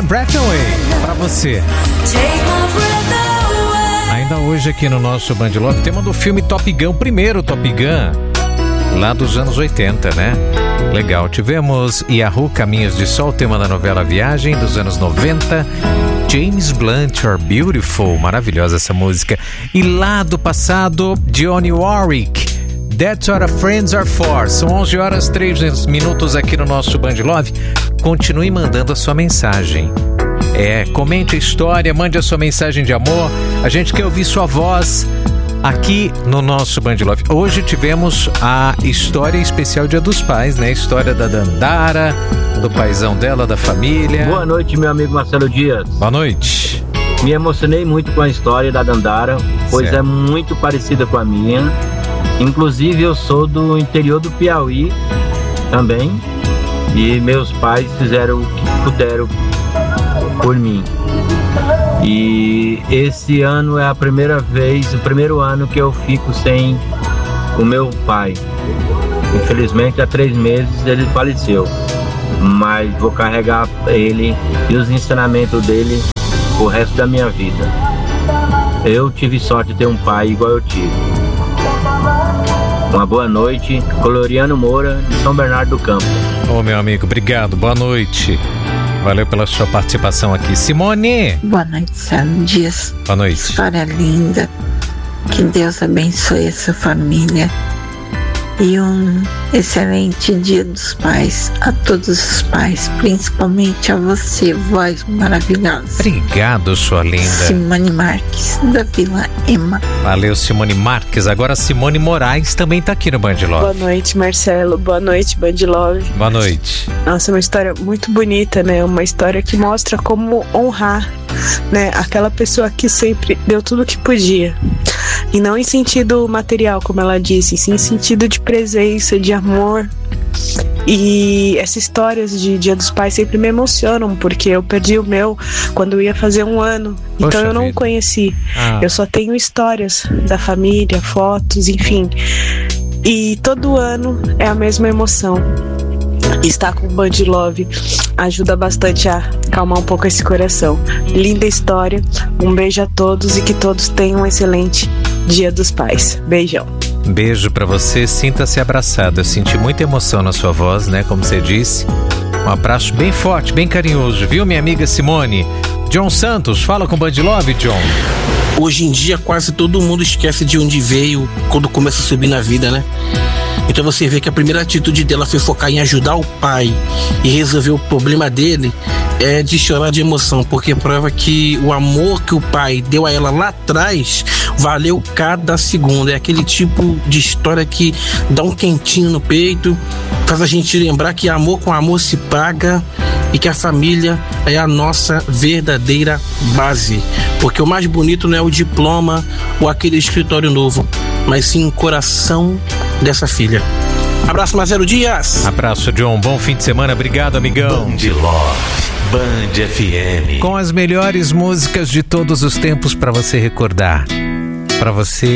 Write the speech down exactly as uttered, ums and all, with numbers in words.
My Breath Away pra você. Ainda hoje aqui no nosso Band Love, tema do filme Top Gun, o primeiro Top Gun, lá dos anos oitenta, né? Legal. Tivemos Yahoo, Caminhos de Sol, tema da novela Viagem, dos anos noventa. James Blunt, You're Beautiful, maravilhosa essa música. E lá do passado, Dionne Warwick, That's What Friends Are For. São onze horas e três minutos aqui no nosso Band Love. Continue mandando a sua mensagem. É, comente a história, mande a sua mensagem de amor. A gente quer ouvir sua voz aqui no nosso Band Love. Hoje tivemos a história especial Dia dos Pais, né? A história da Dandara, do paizão dela, da família. Boa noite, meu amigo Marcelo Dias. Boa noite. Me emocionei muito com a história da Dandara, pois certo. É muito parecida com a minha. Inclusive, eu sou do interior do Piauí também. E meus pais fizeram o que puderam por mim. E esse ano é a primeira vez, o primeiro ano que eu fico sem o meu pai. Infelizmente, há três meses ele faleceu. Mas vou carregar ele e os ensinamentos dele o resto da minha vida. Eu tive sorte de ter um pai igual eu tive. Uma boa noite, Coloriano Moura, de São Bernardo do Campo. Ô, meu amigo, obrigado, boa noite. Valeu pela sua participação aqui. Simone! Boa noite, Marcelo Dias. Boa noite. História linda. Que Deus abençoe a sua família. E um excelente Dia dos Pais a todos os pais, principalmente a você, voz maravilhosa. Obrigado, sua linda. Simone Marques, da Vila Ema. Valeu, Simone Marques. Agora Simone Moraes também tá aqui no Band Love. Boa noite, Marcelo. Boa noite, Band Love. Boa noite. Nossa, uma história muito bonita, né? Uma história que mostra como honrar, né? Aquela pessoa que sempre deu tudo o que podia. E não em sentido material, como ela disse, sim em sentido de presença, de amor. E essas histórias de Dia dos Pais sempre me emocionam, porque eu perdi o meu quando eu ia fazer um ano. Então Poxa eu não vida. conheci. Ah. Eu só tenho histórias da família, fotos, enfim. E todo ano é a mesma emoção. Estar com o Band Love ajuda bastante a acalmar um pouco esse coração. Linda história, um beijo a todos e que todos tenham um excelente Dia dos Pais. Beijão. Beijo pra você, sinta-se abraçado. Eu senti muita emoção na sua voz, né, como você disse. Um abraço bem forte, bem carinhoso, viu, minha amiga Simone? John Santos, fala com o Band Love, John. Hoje em dia quase todo mundo esquece de onde veio quando começa a subir na vida, né? Então você vê que a primeira atitude dela foi focar em ajudar o pai e resolver o problema dele, é de chorar de emoção, porque prova que o amor que o pai deu a ela lá atrás valeu cada segundo. É aquele tipo de história que dá um quentinho no peito, faz a gente lembrar que amor com amor se paga e que a família é a nossa verdadeira base, porque o mais bonito não é o diploma ou aquele escritório novo, mas sim o coração dessa filha. Abraço, Marcelo Dias. Abraço, John. Bom fim de semana. Obrigado, amigão. Band Love, Band F M. Com as melhores músicas de todos os tempos para você recordar, para você